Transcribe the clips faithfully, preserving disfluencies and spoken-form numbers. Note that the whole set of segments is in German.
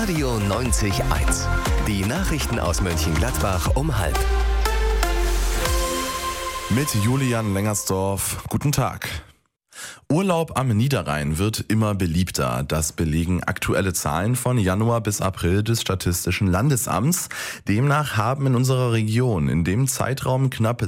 Radio neunzig Komma eins. Die Nachrichten aus Mönchengladbach um halb. Mit Julian Lengersdorf. Guten Tag. Urlaub am Niederrhein wird immer beliebter. Das belegen aktuelle Zahlen von Januar bis April des Statistischen Landesamts. Demnach haben in unserer Region in dem Zeitraum knapp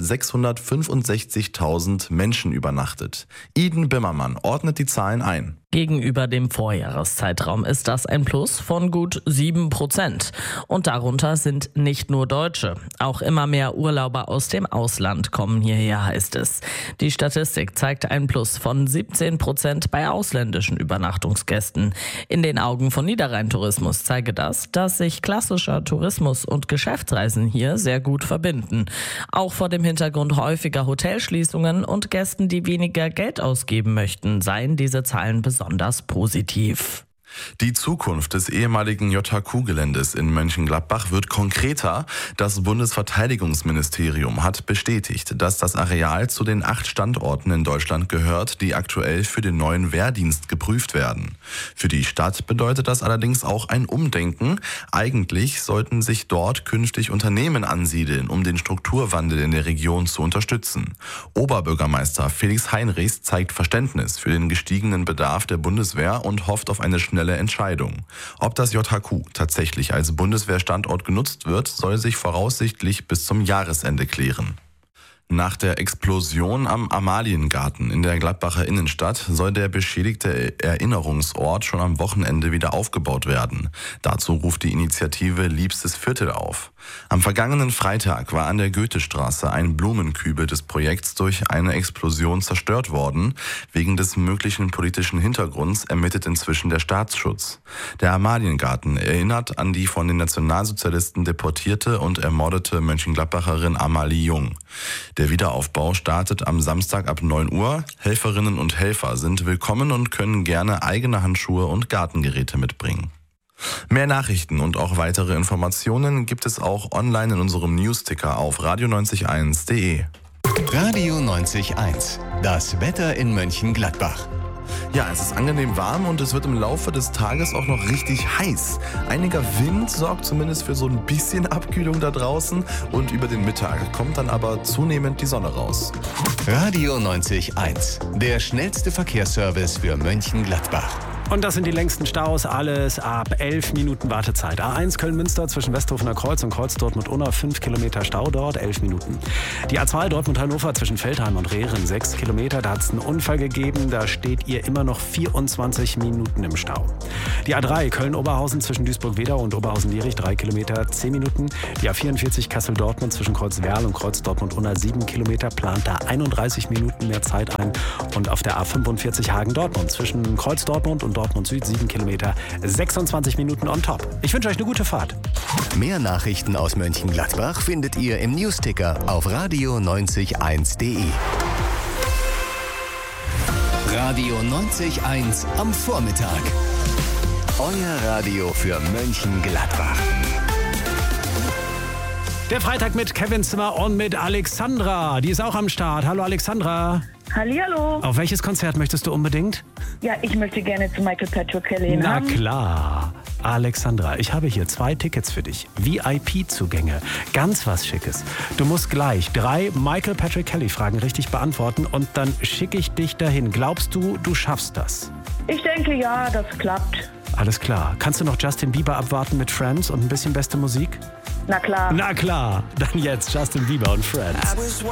sechshundertfünfundsechzigtausend Menschen übernachtet. Iden Bimmermann ordnet die Zahlen ein. Gegenüber dem Vorjahreszeitraum ist das ein Plus von gut sieben Prozent. Und darunter sind nicht nur Deutsche. Auch immer mehr Urlauber aus dem Ausland kommen hierher, heißt es. Die Statistik zeigt ein Plus von siebzehn Prozent bei ausländischen Übernachtungsgästen. In den Augen von Niederrhein Tourismus zeige das, dass sich klassischer Tourismus und Geschäftsreisen hier sehr gut verbinden. Auch vor dem Hintergrund häufiger Hotelschließungen und Gästen, die weniger Geld ausgeben möchten, seien diese Zahlen besonders besonders positiv. Die Zukunft des ehemaligen J H Q-Geländes in Mönchengladbach wird konkreter. Das Bundesverteidigungsministerium hat bestätigt, dass das Areal zu den acht Standorten in Deutschland gehört, die aktuell für den neuen Wehrdienst geprüft werden. Für die Stadt bedeutet das allerdings auch ein Umdenken. Eigentlich sollten sich dort künftig Unternehmen ansiedeln, um den Strukturwandel in der Region zu unterstützen. Oberbürgermeister Felix Heinrichs zeigt Verständnis für den gestiegenen Bedarf der Bundeswehr und hofft auf eine schnelle Entscheidung. Ob das J H Q tatsächlich als Bundeswehrstandort genutzt wird, soll sich voraussichtlich bis zum Jahresende klären. Nach der Explosion am Amaliengarten in der Gladbacher Innenstadt soll der beschädigte Erinnerungsort schon am Wochenende wieder aufgebaut werden. Dazu ruft die Initiative Liebstes Viertel auf. Am vergangenen Freitag war an der Goethestraße ein Blumenkübel des Projekts durch eine Explosion zerstört worden. Wegen des möglichen politischen Hintergrunds ermittelt inzwischen der Staatsschutz. Der Amaliengarten erinnert an die von den Nationalsozialisten deportierte und ermordete Mönchengladbacherin Amalie Jung. Der Wiederaufbau startet am Samstag ab neun Uhr. Helferinnen und Helfer sind willkommen und können gerne eigene Handschuhe und Gartengeräte mitbringen. Mehr Nachrichten und auch weitere Informationen gibt es auch online in unserem Newsticker auf radio neunzig eins punkt de. Radio neunzig Komma eins. Das Wetter in Mönchengladbach. Ja, es ist angenehm warm und es wird im Laufe des Tages auch noch richtig heiß. Einiger Wind sorgt zumindest für so ein bisschen Abkühlung da draußen und über den Mittag kommt dann aber zunehmend die Sonne raus. Radio neunzig Komma eins. Der schnellste Verkehrsservice für Mönchengladbach. Und das sind die längsten Staus, alles ab elf Minuten Wartezeit. A eins Köln-Münster zwischen Westhofener Kreuz und Kreuz Dortmund-Unna, fünf Kilometer Stau dort, elf Minuten. Die A zwei Dortmund-Hannover zwischen Feldheim und Rehren, sechs Kilometer. Da hat es einen Unfall gegeben, da steht ihr immer noch vierundzwanzig Minuten im Stau. Die A drei Köln-Oberhausen zwischen Duisburg-Wedau und Oberhausen-Lierich, drei Kilometer, zehn Minuten. Die A vierundvierzig Kassel-Dortmund zwischen Kreuz-Werl und Kreuz Dortmund-Unna, sieben Kilometer, plant da einunddreißig Minuten mehr Zeit ein. Und auf der A fünfundvierzig Hagen-Dortmund zwischen Kreuz Dortmund und Dortmund Süd, sieben Kilometer, sechsundzwanzig Minuten on top. Ich wünsche euch eine gute Fahrt. Mehr Nachrichten aus Mönchengladbach findet ihr im Newsticker auf radio neunzig Komma eins punkt de. Radio neunzig Komma eins am Vormittag. Euer Radio für Mönchengladbach. Der Freitag mit Kevin Zimmer und mit Alexandra. Die ist auch am Start. Hallo Alexandra. Hallihallo. Auf welches Konzert möchtest du unbedingt? Ja, ich möchte gerne zu Michael Patrick Kelly Na haben. klar. Alexandra, ich habe hier zwei Tickets für dich. V I P-Zugänge. Ganz was Schickes. Du musst gleich drei Michael Patrick Kelly-Fragen richtig beantworten und dann schicke ich dich dahin. Glaubst du, du schaffst das? Ich denke, ja, das klappt. Alles klar. Kannst du noch Justin Bieber abwarten mit Friends und ein bisschen beste Musik? Na klar. Na klar. Dann jetzt Justin Bieber und Friends.